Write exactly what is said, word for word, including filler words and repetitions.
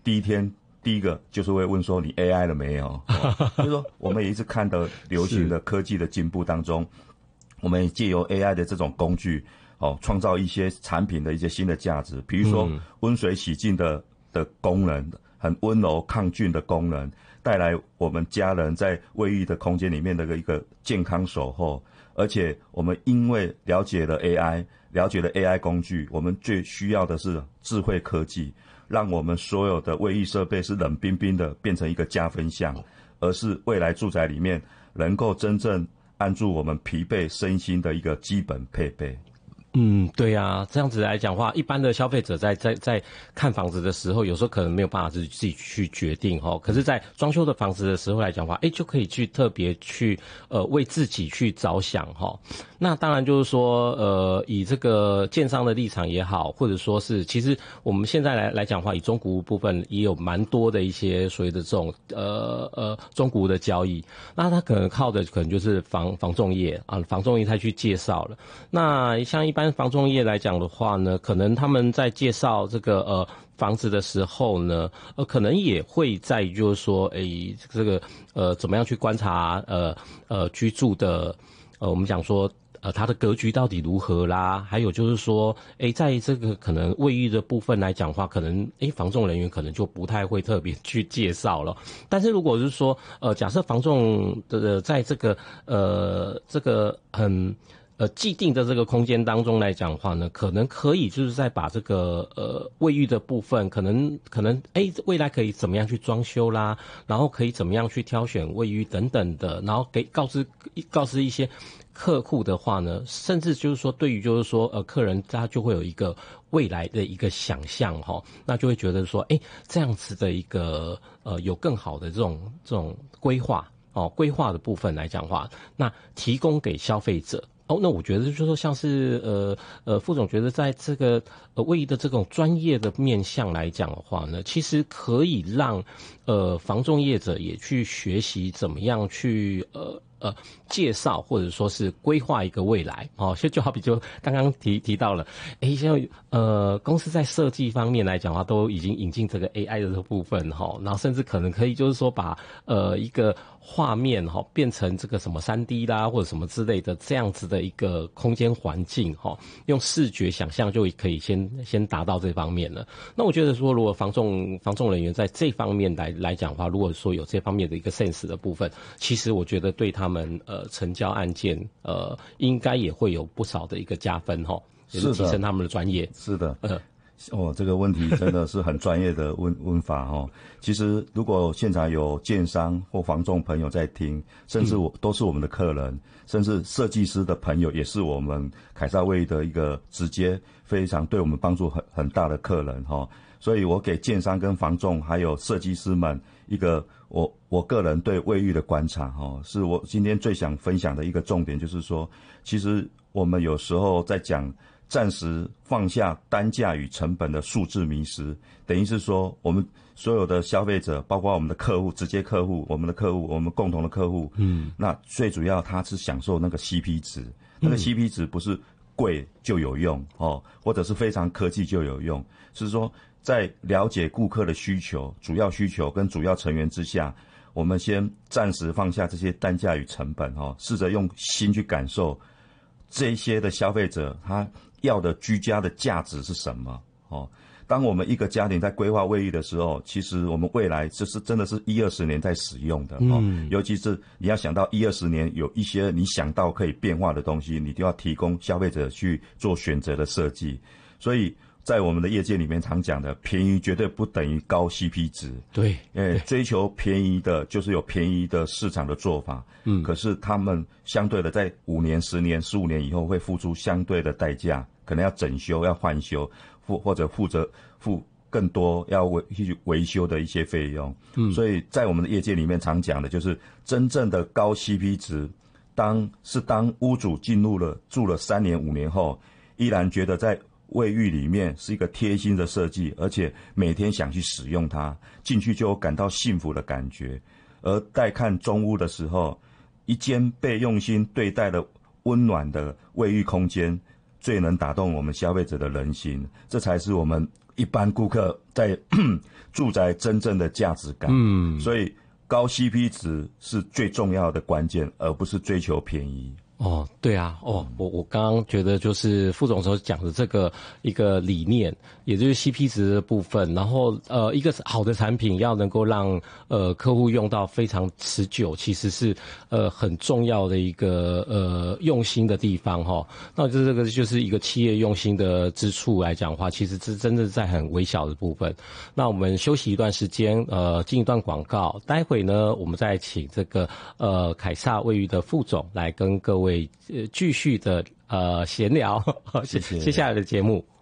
第一天第一个就是会问说你 A I 了没有？哦、就是说我们也一直看到流行的科技的进步当中，我们借由 A I 的这种工具，哦，创造一些产品的一些新的价值，比如说温水洗净的的功能，很温柔抗菌的功能，带来我们家人在卫浴的空间里面的一个健康守候。而且我们因为了解了 A I， 了解了 A I 工具，我们最需要的是智慧科技，让我们所有的卫浴设备是冷冰冰的变成一个加分项，而是未来住宅里面能够真正按住我们疲惫身心的一个基本配备。 嗯，对啊，这样子来讲的话，一般的消费者在在在看房子的时候，有时候可能没有办法自己自己去决定哈。可是，在装修的房子的时候来讲的话，哎，就可以去特别去呃为自己去着想哈。那当然就是说，呃，以这个建商的立场也好，或者说是，其实我们现在来来讲的话，以中古屋部分也有蛮多的一些所谓的这种呃呃中古屋的交易，那它可能靠的可能就是房房仲业啊，房仲业他去介绍了。那像一般。一般房仲业来讲的话呢，可能他们在介绍这个呃房子的时候呢，呃，可能也会在就是说，诶，这个呃怎么样去观察呃呃居住的呃我们讲说呃它的格局到底如何啦，还有就是说，诶，在这个可能卫浴的部分来讲的话，可能诶房仲人员可能就不太会特别去介绍了。但是如果是说呃假设房仲的在这个呃这个很呃，既定的这个空间当中来讲的话呢，可能可以就是在把这个呃卫浴的部分，可能可能哎，未来可以怎么样去装修啦，然后可以怎么样去挑选卫浴等等的，然后给告知告知一些客户的话呢，甚至就是说对于就是说呃客人他就会有一个未来的一个想象哈，那就会觉得说哎这样子的一个呃有更好的这种这种规划哦规划的部分来讲的话，那提供给消费者。哦，那我觉得就是说，像是呃呃，副总觉得在这个呃卫浴的这种专业的面向来讲的话呢，其实可以让呃房仲业者也去学习怎么样去呃呃介绍或者说是规划一个未来哦。就就好比就刚刚提提到了，哎，像呃公司在设计方面来讲的话，都已经引进这个 A I 的这个部分哈、哦，然后甚至可能可以就是说把呃一个画面哈、哦、变成这个什么 三 D 啦或者什么之类的这样子的一个空间环境哈、哦，用视觉想象就可以先先达到这方面了。那我觉得说，如果房仲房仲人员在这方面来来讲的话，如果说有这方面的一个 sense 的部分，其实我觉得对他们呃成交案件呃应该也会有不少的一个加分哈、哦，也是提升他们的专业。 是的， 呃。 哦，这个问题真的是很专业的问问法哦。其实，如果现场有建商或房仲朋友在听，甚至我都是我们的客人，嗯、甚至设计师的朋友也是我们凯撒卫浴的一个直接非常对我们帮助很很大的客人哈、哦。所以我给建商跟房仲还有设计师们一个我我个人对卫浴的观察哈、哦，是我今天最想分享的一个重点，就是说，其实我们有时候在讲。暂时放下单价与成本的数字迷失，等于是说，我们所有的消费者，包括我们的客户、直接客户、我们的客户、我们共同的客户，嗯，那最主要他是享受那个 C P 值，那个 C P 值不是贵就有用哦，或者是非常科技就有用，是说在了解顾客的需求、主要需求跟主要成员之下，我们先暂时放下这些单价与成本哦，试着用心去感受这些的消费者他。要的居家的价值是什么？哦，当我们一个家庭在规划卫浴的时候，其实我们未来这是真的是一二十年在使用的哦。嗯、尤其是你要想到一二十年有一些你想到可以变化的东西，你就要提供消费者去做选择的设计。所以在我们的业界里面常讲的，便宜绝对不等于高 C P 值。 对， 诶，追求便宜的就是有便宜的市场的做法。嗯，可是他们相对的在五年、十年、十五年以后会付出相对的代价，可能要整修、要换修，或或者负责付更多要维去维修的一些费用。嗯，所以在我们的业界里面常讲的就是真正的高 C P 值，当是当屋主进入了住了三年、五年后，依然觉得在卫浴里面是一个贴心的设计，而且每天想去使用它，进去就有感到幸福的感觉。而待看中屋的时候，一间被用心对待的温暖的卫浴空间，最能打动我们消费者的人心。这才是我们一般顾客在住宅真正的价值感。嗯，所以高 C P 值是最重要的关键，而不是追求便宜。 哦，对啊，哦，我我刚刚觉得就是副总所讲的这个一个理念，也就是 C P 值的部分，然后呃，一个好的产品要能够让呃客户用到非常持久，其实是呃很重要的一个呃用心的地方哈。那这这个就是一个企业用心的之处来讲的话，其实是真的在很微小的部分。那我们休息一段时间，呃，进一段广告，待会呢，我们再请这个呃凯撒卫浴的副总来跟各位。呃，继续的呃闲聊， 谢谢。 接下来的节目。